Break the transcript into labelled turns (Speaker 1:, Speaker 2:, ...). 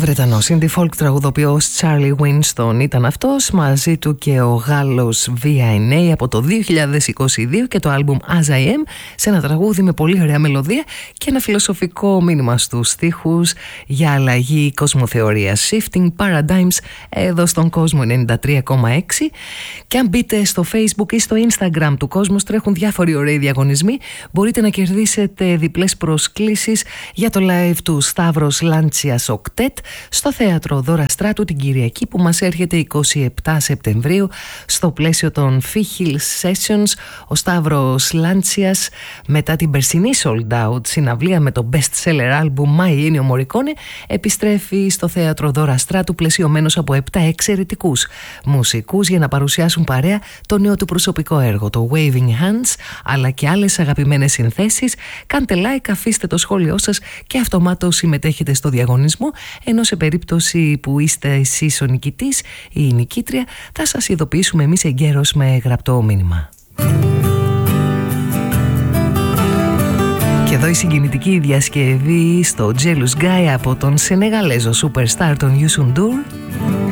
Speaker 1: Βρετανός indie folk τραγουδοποιός Charlie Winston ήταν αυτός, μαζί του και ο Γάλλος V.I.N.A. από το 2022 και το άλμπουμ As I Am, σε ένα τραγούδι με πολύ ωραία μελωδία και ένα φιλοσοφικό μήνυμα στους στίχους για αλλαγή κοσμοθεωρίας. Shifting Paradigms εδώ στον κόσμο 93,6. Και αν μπείτε στο Facebook ή στο Instagram του Κόσμος, τρέχουν διάφοροι ωραίοι διαγωνισμοί. Μπορείτε να κερδίσετε διπλές προσκλήσεις για το live του Σταύρος Λάντσιας Οκτέτ στο θέατρο Δώρα Στράτου την Κυριακή που μας έρχεται 27 Σεπτεμβρίου στο πλαίσιο των Fihil Sessions. Ο Σταύρος Λάντσιας, μετά την περσινή sold out συναυλία με το best seller album My Ennio Morricone, επιστρέφει στο θέατρο Δώρα Στράτου πλαισιωμένος από 7 εξαιρετικούς μουσικούς για να παρουσιάσουν παρέα το νέο του προσωπικό έργο, το Waving Hands, αλλά και άλλες αγαπημένες συνθέσεις. Κάντε like, αφήστε το σχόλιο σας και αυτομάτως συμμετέχετε στο διαγωνισμό, ενώ σε περίπτωση που είστε εσείς ο νικητής ή η νικήτρια θα σας ειδοποιήσουμε εμείς εγκαίρως με γραπτό μήνυμα. Και εδώ η συγκινητική διασκευή στο Jealous Guy από τον Σενεγαλέζο superstar τον Youssou N'Dour.